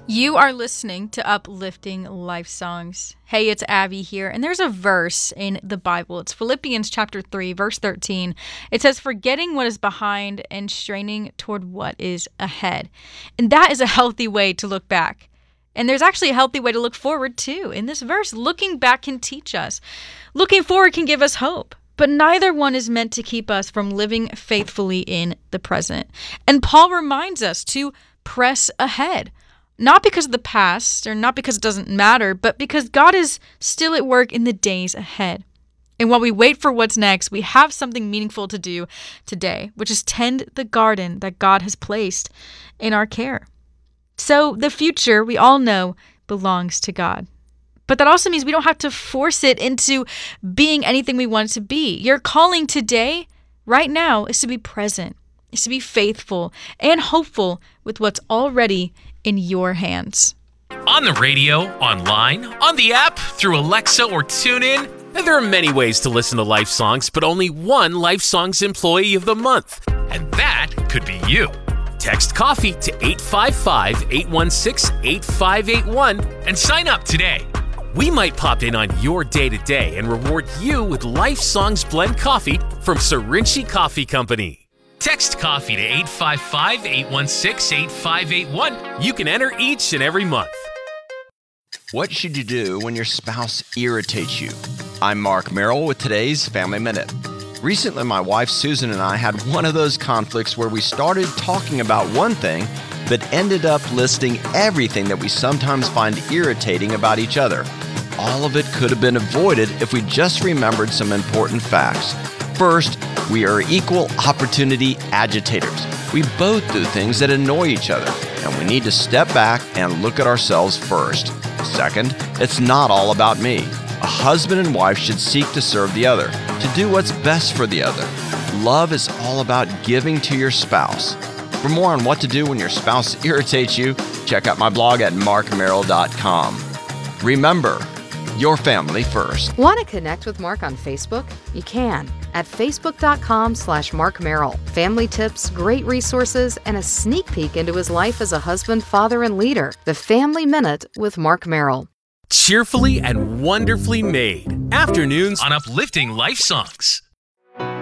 You are listening to Uplifting Life Songs. Hey, it's Abby here, and there's a verse in the Bible. It's Philippians chapter 3, verse 13. It says, forgetting what is behind and straining toward what is ahead. And that is a healthy way to look back. And there's actually a healthy way to look forward, too. In this verse, looking back can teach us. Looking forward can give us hope. But neither one is meant to keep us from living faithfully in the present. And Paul reminds us to press ahead. Not because of the past, or not because it doesn't matter, but because God is still at work in the days ahead. And while we wait for what's next, we have something meaningful to do today, which is tend the garden that God has placed in our care. So the future, we all know, belongs to God. But that also means we don't have to force it into being anything we want it to be. Your calling today, right now, is to be present, is to be faithful and hopeful with what's already in your hands. On the radio, online, on the app, through Alexa or TuneIn, and there are many ways to listen to Life Songs, but only one Life Songs Employee of the Month, and that could be you. Text COFFEE to 855-816-8581 and sign up today. We might pop in on your day-to-day and reward you with Life Songs Blend Coffee from Serinci Coffee Company. Text COFFEE to 855-816-8581. You can enter each and every month. What should you do when your spouse irritates you? I'm Mark Merrill with today's Family Minute. Recently, my wife Susan and I had one of those conflicts where we started talking about one thing, but ended up listing everything that we sometimes find irritating about each other. All of it could have been avoided if we just remembered some important facts. First, we are equal opportunity agitators. We both do things that annoy each other, and we need to step back and look at ourselves first. Second, it's not all about me. A husband and wife should seek to serve the other, to do what's best for the other. Love is all about giving to your spouse. For more on what to do when your spouse irritates you, check out my blog at markmerrill.com. Remember, your family first. Want to connect with Mark on Facebook? You can at facebook.com/Mark Merrill. Family tips, great resources, and a sneak peek into his life as a husband, father, and leader. The Family Minute with Mark Merrill. Cheerfully and wonderfully made. Afternoons on Uplifting Life Songs.